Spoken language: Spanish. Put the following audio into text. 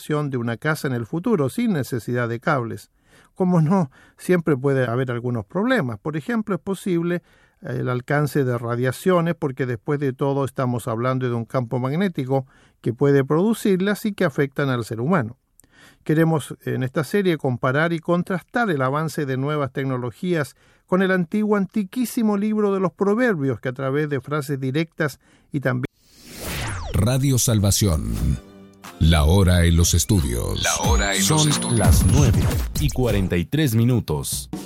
instalación de una casa en el futuro sin necesidad de cables. Como no, siempre puede haber algunos problemas. Por ejemplo, es posible el alcance de radiaciones, porque después de todo estamos hablando de un campo magnético que puede producirlas y que afectan al ser humano. Queremos en esta serie comparar y contrastar el avance de nuevas tecnologías con el antiquísimo libro de los Proverbios, que a través de frases directas y también... Radio Salvación. La hora en los estudios. Son las 9:43.